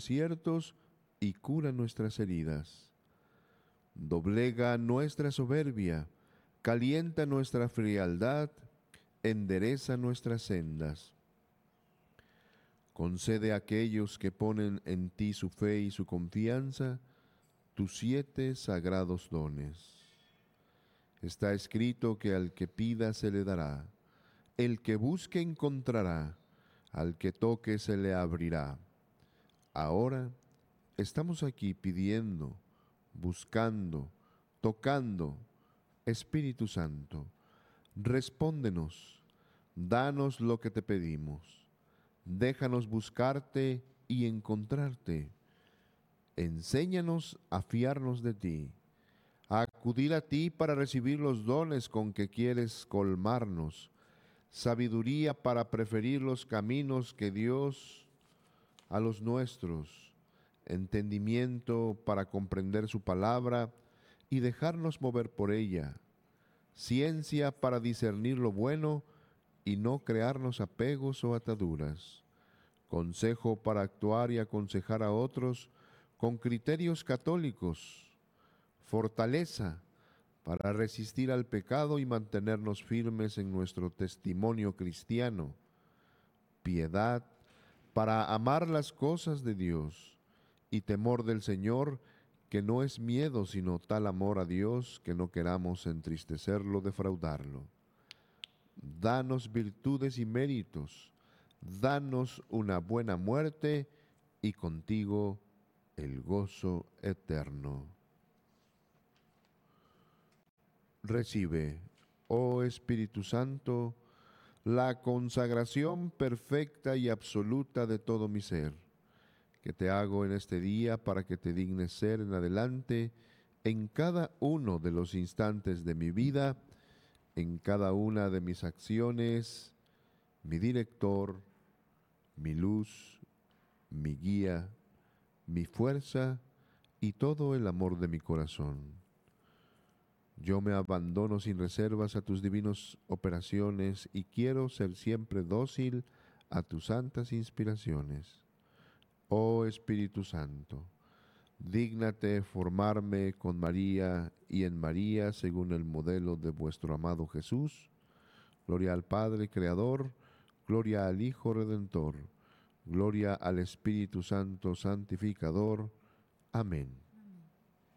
desiertos y cura nuestras heridas. Doblega nuestra soberbia, calienta nuestra frialdad, endereza nuestras sendas. Concede a aquellos que ponen en ti su fe y su confianza tus 7 sagrados dones. Está escrito que al que pida se le dará, el que busque encontrará, al que toque se le abrirá. Ahora estamos aquí pidiendo, buscando, tocando. Espíritu Santo, respóndenos, danos lo que te pedimos. Déjanos buscarte y encontrarte. Enséñanos a fiarnos de ti, a acudir a ti para recibir los dones con que quieres colmarnos, sabiduría para preferir los caminos que Dios a los nuestros, entendimiento para comprender su palabra y dejarnos mover por ella, ciencia para discernir lo bueno y no crearnos apegos o ataduras, consejo para actuar y aconsejar a otros con criterios católicos, fortaleza para resistir al pecado y mantenernos firmes en nuestro testimonio cristiano, piedad para amar las cosas de Dios y temor del Señor, que no es miedo, sino tal amor a Dios que no queramos entristecerlo, defraudarlo. Danos virtudes y méritos, danos una buena muerte y contigo el gozo eterno. Recibe, oh Espíritu Santo, la consagración perfecta y absoluta de todo mi ser, que te hago en este día para que te dignes ser en adelante en cada uno de los instantes de mi vida, en cada una de mis acciones, mi director, mi luz, mi guía, mi fuerza y todo el amor de mi corazón. Yo me abandono sin reservas a tus divinas operaciones y quiero ser siempre dócil a tus santas inspiraciones. Oh Espíritu Santo, dígnate formarme con María y en María según el modelo de vuestro amado Jesús. Gloria al Padre Creador, gloria al Hijo Redentor, gloria al Espíritu Santo Santificador. Amén.